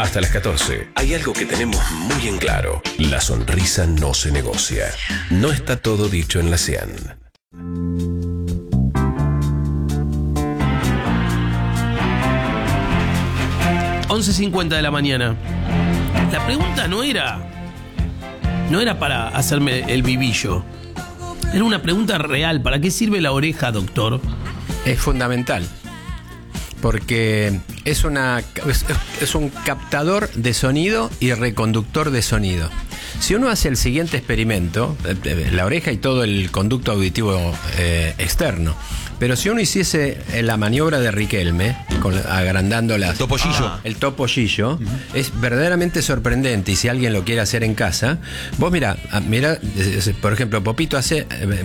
Hasta las 14. Hay algo que tenemos muy en claro. La sonrisa no se negocia. No está todo dicho en la Cian. 11:50 de la mañana. La pregunta no era para hacerme el vivillo. Era una pregunta real. ¿Para qué sirve la oreja, doctor? Es fundamental. Porque es un captador de sonido y reconductor de sonido. Si uno hace el siguiente experimento, la oreja y todo el conducto auditivo externo, pero si uno hiciese la maniobra de Riquelme, agrandando el topollillo, es verdaderamente sorprendente. Y si alguien lo quiere hacer en casa, vos mira, por ejemplo, Popito hace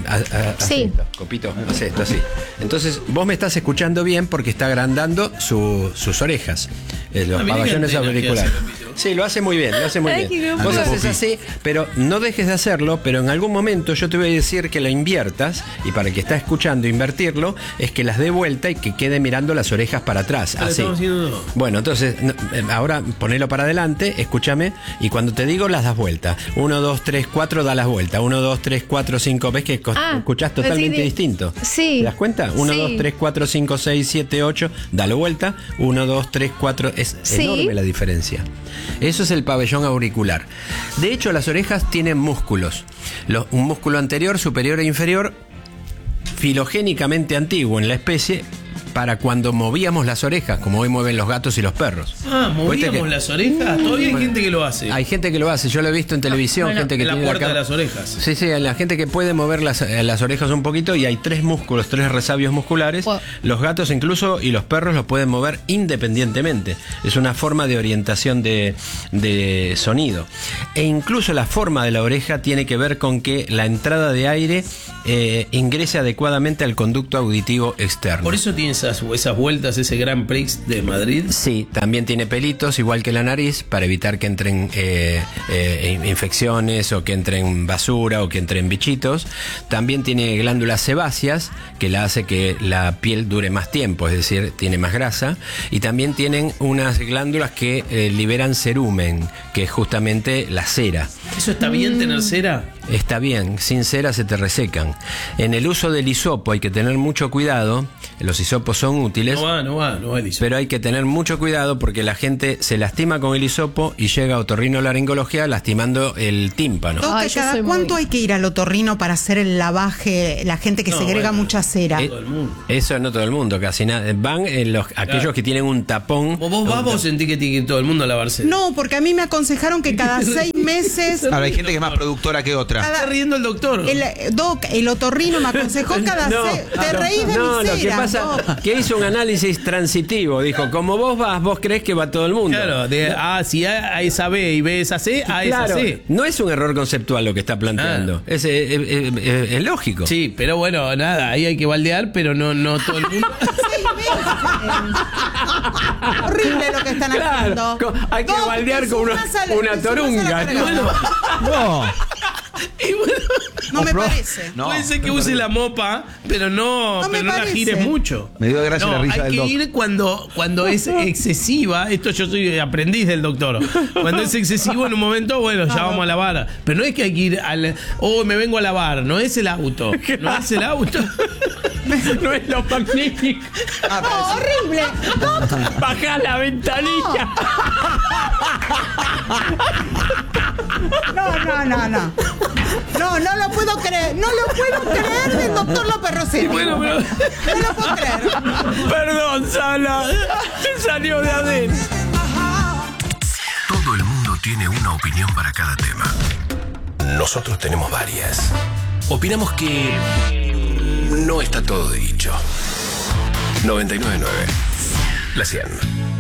esto, Copito hace esto así. Entonces vos me estás escuchando bien porque está agrandando sus orejas, los pabellones auriculares. Sí, lo hace muy bien, Vos haces así, pero no dejes de hacerlo, pero en algún momento yo te voy a decir que lo inviertas, y para el que está escuchando, invertirlo, es que las dé vuelta y que quede mirando las orejas para atrás, así. Bueno, entonces, ahora ponelo para adelante, escúchame, y cuando te digo las das vuelta. 1, 2, 3, 4, da las vueltas. 1, 2, 3, 4, 5, ¿ves que escuchás totalmente distinto? Sí. ¿Te das cuenta? 1, 2, 3, 4, 5, 6, 7, 8, dalo vuelta. 1, 2, 3, 4, es enorme la diferencia. Eso es el pabellón auricular. De hecho, las orejas tienen músculos. Un músculo anterior, superior e inferior, filogénicamente antiguo en la especie, para cuando movíamos las orejas, como hoy mueven los gatos y los perros. ¿Movíamos las orejas? Todavía hay gente que lo hace. Hay gente que lo hace, yo lo he visto en televisión, gente que en la tiene puerta de las orejas. Sí, la gente que puede mover las orejas un poquito, y hay 3 músculos, 3 resabios musculares. Los gatos incluso y los perros los pueden mover independientemente. Es una forma de orientación de sonido. E incluso la forma de la oreja tiene que ver con que la entrada de aire ingrese adecuadamente al conducto auditivo externo. Por eso tiene esas vueltas, ese Grand Prix de Madrid. Sí, también tiene pelitos, igual que la nariz, para evitar que entren infecciones, o que entren basura, o que entren bichitos. También tiene glándulas sebáceas, que la hace que la piel dure más tiempo, es decir, tiene más grasa. Y también tienen unas glándulas que liberan cerumen, que es justamente la cera. ¿Eso está bien, tener cera? Está bien, sin cera se te resecan. En el uso del hisopo hay que tener mucho cuidado. Los hisopos son útiles. No va el hisopo. Pero hay que tener mucho cuidado porque la gente se lastima con el hisopo y llega a otorrinolaringología lastimando el tímpano. ¿Cada cuánto hay que ir al otorrino para hacer el lavaje? La gente que segrega mucha cera. Eso no todo el mundo, casi nada. Van aquellos que tienen un tapón. ¿Vos sentís que tiene que ir todo el mundo a lavarse? No, porque a mí me aconsejaron que cada 6 meses... Ahora hay gente que es más productora que otra. Está riendo el doctor. El otorrino me aconsejó cada 6... Te reís de mi cera. Lo que pasa que hizo un análisis transitivo. Dijo, como vos crees que va todo el mundo. Claro, si A es a B y B es a C, A es a C. No es un error conceptual lo que está planteando. Es lógico. Sí, pero bueno, nada, ahí hay que baldear, pero no todo el mundo. Horrible lo que están haciendo. Hay que baldear con una torunga. No me parece. Puede ser que use la mopa, pero no la gires mucho. Me dio gracia la risa del doctor. Hay que ir cuando es excesiva. Esto yo soy aprendiz del doctor. Cuando es excesivo en un momento, bueno, ya vamos a lavar. Pero no es que hay que ir me vengo a lavar. No es el auto. No es el auto. No es lo magnífico. Horrible. Bajá la ventanilla. No lo puedo creer. No lo puedo creer del doctor López Rossetti. Bueno, pero... No lo puedo creer. Perdón, Sala. Salió de adentro. Todo el mundo tiene una opinión para cada tema. Nosotros tenemos varias. Opinamos que no está todo dicho. 99.9. La 100.